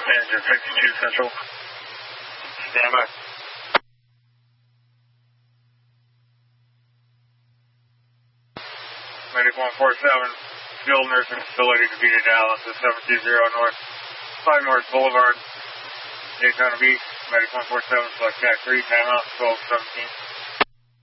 Manager 52 Central. Stand by. Medic 147, skilled nursing facility to Vita Dallas at 720 North, 5 North Boulevard, Daytona Beach. Medic 147, select TAC 3, timeout 12:17.